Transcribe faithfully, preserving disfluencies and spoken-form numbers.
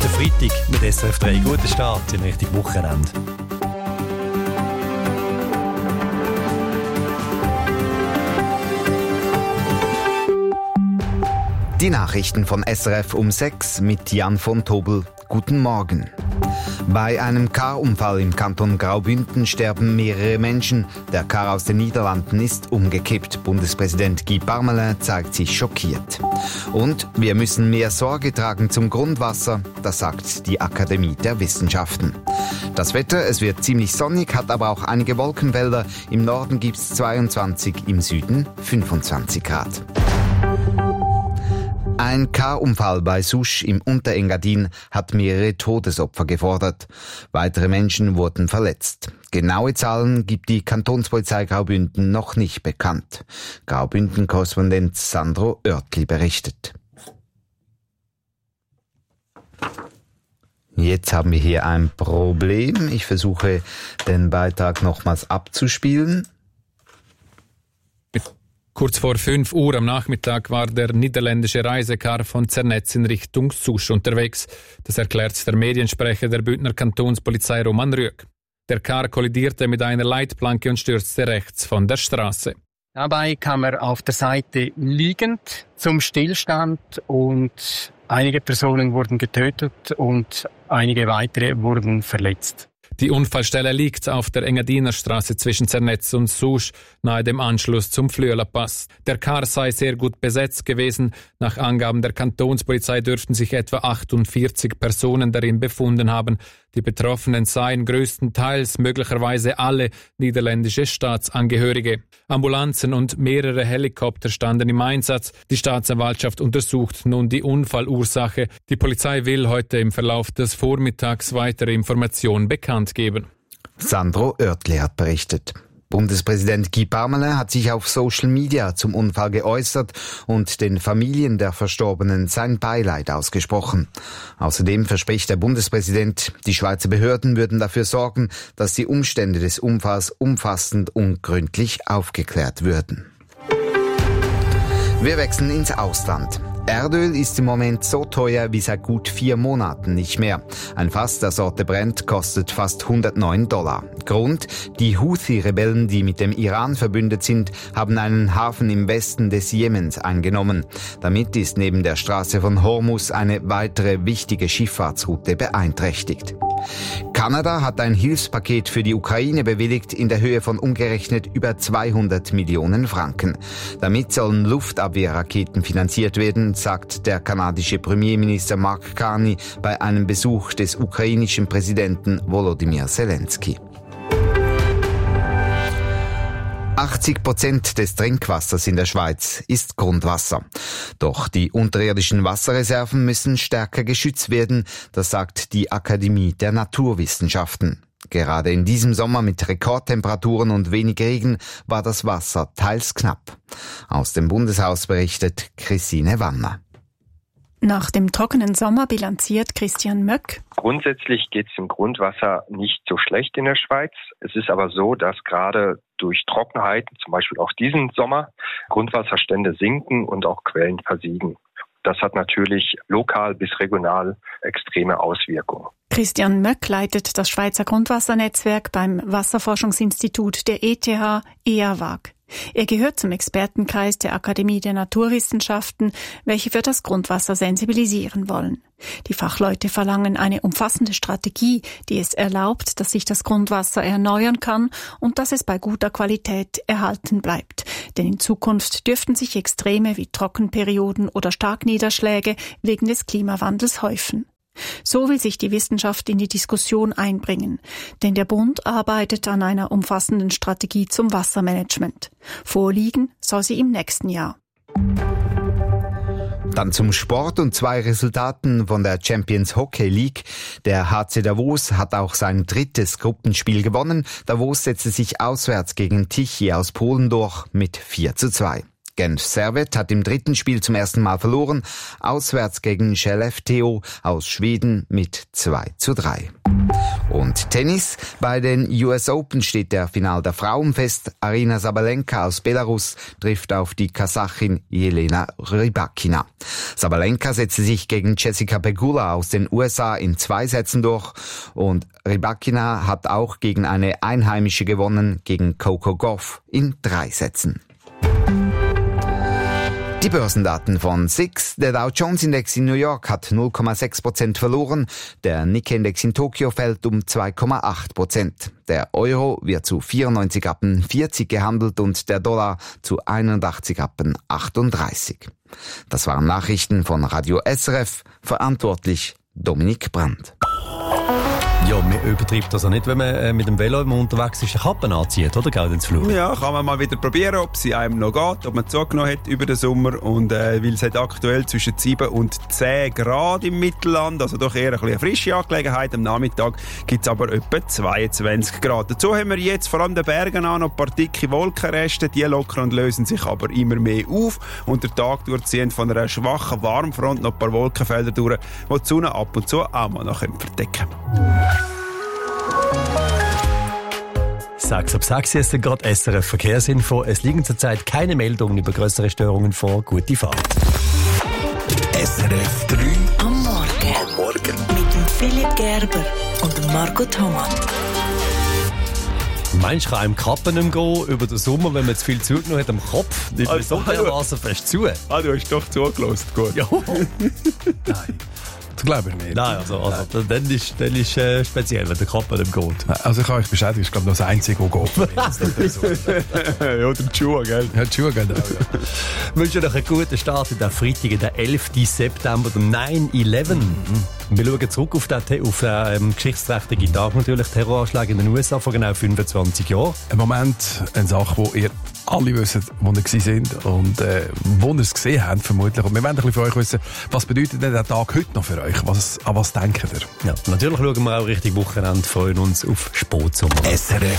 der Freitag mit S R F drei. Guten Start in Richtung Wochenende. Die Nachrichten von S R F um sechs mit Jan von Tobel. Guten Morgen. Bei einem Karunfall im Kanton Graubünden sterben mehrere Menschen. Der Kar aus den Niederlanden ist umgekippt. Bundespräsident Guy Parmelin zeigt sich schockiert. Und wir müssen mehr Sorge tragen zum Grundwasser, das sagt die Akademie der Wissenschaften. Das Wetter, es wird ziemlich sonnig, hat aber auch einige Wolkenfelder. Im Norden gibt es zweiundzwanzig, im Süden fünfundzwanzig Grad. Ein Karunfall bei Susch im Unterengadin hat mehrere Todesopfer gefordert. Weitere Menschen wurden verletzt. Genaue Zahlen gibt die Kantonspolizei Graubünden noch nicht bekannt. Graubünden-Korrespondent Sandro Oertli berichtet. Jetzt haben wir hier ein Problem. Ich versuche, den Beitrag nochmals abzuspielen. Kurz vor fünf Uhr am Nachmittag war der niederländische Reisekar von Zernetz in Richtung Susch unterwegs. Das erklärt der Mediensprecher der Bündner Kantonspolizei Roman Rüegg. Der Kar kollidierte mit einer Leitplanke und stürzte rechts von der Straße. Dabei kam er auf der Seite liegend zum Stillstand und einige Personen wurden getötet und einige weitere wurden verletzt. Die Unfallstelle liegt auf der Engadiner Straße zwischen Zernetz und Susch, nahe dem Anschluss zum Flüeler Pass. Der Kar sei sehr gut besetzt gewesen. Nach Angaben der Kantonspolizei dürften sich etwa achtundvierzig Personen darin befunden haben. Die Betroffenen seien größtenteils möglicherweise alle niederländische Staatsangehörige. Ambulanzen und mehrere Helikopter standen im Einsatz. Die Staatsanwaltschaft untersucht nun die Unfallursache. Die Polizei will heute im Verlauf des Vormittags weitere Informationen bekannt geben. Sandro Oertli hat berichtet. Bundespräsident Guy Parmelin hat sich auf Social Media zum Unfall geäußert und den Familien der Verstorbenen sein Beileid ausgesprochen. Außerdem verspricht der Bundespräsident, die Schweizer Behörden würden dafür sorgen, dass die Umstände des Unfalls umfassend und gründlich aufgeklärt würden. Wir wechseln ins Ausland. Erdöl ist im Moment so teuer wie seit gut vier Monaten nicht mehr. Ein Fass der Sorte Brent kostet fast hundertneun Dollar. Grund: die Houthi-Rebellen, die mit dem Iran verbündet sind, haben einen Hafen im Westen des Jemens eingenommen. Damit ist neben der Straße von Hormuz eine weitere wichtige Schifffahrtsroute beeinträchtigt. Kanada hat ein Hilfspaket für die Ukraine bewilligt in der Höhe von umgerechnet über zweihundert Millionen Franken. Damit sollen Luftabwehrraketen finanziert werden, sagt der kanadische Premierminister Mark Carney bei einem Besuch des ukrainischen Präsidenten Volodymyr Zelensky. achtzig Prozent des Trinkwassers in der Schweiz ist Grundwasser. Doch die unterirdischen Wasserreserven müssen stärker geschützt werden, das sagt die Akademie der Naturwissenschaften. Gerade in diesem Sommer mit Rekordtemperaturen und wenig Regen war das Wasser teils knapp. Aus dem Bundeshaus berichtet Christine Wanner. Nach dem trockenen Sommer bilanziert Christian Möck. Grundsätzlich geht es im Grundwasser nicht so schlecht in der Schweiz. Es ist aber so, dass gerade durch Trockenheiten, zum Beispiel auch diesen Sommer, Grundwasserstände sinken und auch Quellen versiegen. Das hat natürlich lokal bis regional extreme Auswirkungen. Christian Möck leitet das Schweizer Grundwassernetzwerk beim Wasserforschungsinstitut der E T H E A W A G. Er gehört zum Expertenkreis der Akademie der Naturwissenschaften, welche für das Grundwasser sensibilisieren wollen. Die Fachleute verlangen eine umfassende Strategie, die es erlaubt, dass sich das Grundwasser erneuern kann und dass es bei guter Qualität erhalten bleibt. Denn in Zukunft dürften sich Extreme wie Trockenperioden oder Starkniederschläge wegen des Klimawandels häufen. So will sich die Wissenschaft in die Diskussion einbringen, denn der Bund arbeitet an einer umfassenden Strategie zum Wassermanagement. Vorliegen soll sie im nächsten Jahr. Dann zum Sport und zwei Resultaten von der Champions Hockey League. Der H C Davos hat auch sein drittes Gruppenspiel gewonnen. Davos setzte sich auswärts gegen Tichy aus Polen durch mit vier zu zwei. Genf Servette hat im dritten Spiel zum ersten Mal verloren, auswärts gegen Skellefteå aus Schweden mit zwei zu drei. Und Und Tennis. Bei den U S Open steht der Final der Frauen fest. Aryna Sabalenka aus Belarus trifft auf die Kasachin Jelena Rybakina. Sabalenka setzte sich gegen Jessica Pegula aus den U S A in zwei Sätzen durch und Rybakina hat auch gegen eine Einheimische gewonnen, gegen Coco Gauff in drei Sätzen. Die Börsendaten von S I X. Der Dow Jones Index in New York hat null Komma sechs Prozent verloren. Der Nikkei Index in Tokio fällt um zwei Komma acht Prozent. Der Euro wird zu vierundneunzig Rappen vierzig gehandelt und der Dollar zu einundachtzig Rappen achtunddreißig. Das waren Nachrichten von Radio S R F. Verantwortlich Dominik Brandt. Ja, man übertreibt das auch nicht, wenn man äh, mit dem Velo unterwegs ist, eine Kappe anzieht, oder? Gell, ins Flug. Ja, kann man mal wieder probieren, ob sie einem noch geht, ob man zugenommen hat über den Sommer. Und äh, weil es hat aktuell zwischen sieben und zehn Grad im Mittelland, also doch eher ein bisschen eine frische Angelegenheit. Am Nachmittag gibt es aber etwa zweiundzwanzig Grad. Dazu haben wir jetzt vor allem den Bergen an noch ein paar dicke Wolkenreste. Die lockern und lösen sich aber immer mehr auf. Und der Tag durchziehen von einer schwachen Warmfront noch ein paar Wolkenfelder durch, die die Sonne ab und zu auch mal noch verdecken können. sechs ab sechs ist gerade S R F Verkehrsinfo. Es liegen zurzeit keine Meldungen über größere Störungen vor. Gute Fahrt. S R F drei am Morgen. Am Morgen. Mit dem Philipp Gerber und dem Marco Thomas. Meinst du, kann einem Kappen nicht mehr gehen über den Sommer, wenn man zu viel zugenommen hat am Kopf? Nicht mehr so dermassen fest zu. Ah, du hast doch zugelassen, gut. Ja. Nein. Das glaube ich nicht. Nein, also, also Nein. dann ist dann ist äh, speziell, wenn der Kappe nicht geht. Also ich kann euch bestätigen, das ist glaube ich das Einzige, was geht. Ja, oder die Schuhe, gell? Ja, die Schuhe gehen auch, ja. Ich wünsche euch einen guten Start in den Freitag, den elften September, dem nine eleven. Mhm. Wir schauen zurück auf den, auf den ähm, geschichtsträchtigen Tag natürlich, Terroranschlag in den U S A vor genau fünfundzwanzig Jahren. Ein Moment, eine Sache, wo ihr alle wissen, wo ihr gewesen sind und äh, wo ihr es gesehen habt, vermutlich. Und wir wollen ein bisschen von euch wissen, was bedeutet denn der Tag heute noch für euch? Was, an was denkt ihr? Ja, natürlich schauen wir auch Richtung Wochenende, freuen uns auf Sportsommer. S R F